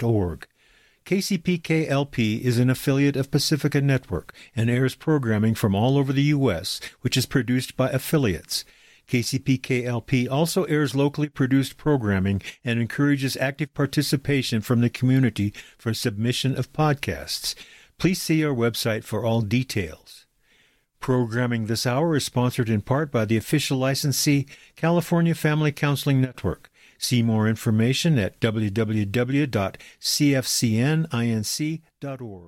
KCPK.org. KCPK-LP is an affiliate of Pacifica Network and airs programming from all over the U.S., which is produced by affiliates. KCPK-LP also airs locally produced programming and encourages active participation from the community for submission of podcasts. Please see our website for all details. Programming this hour is sponsored in part by the official licensee, California Family Counseling Network. See more information at www.cfcninc.org.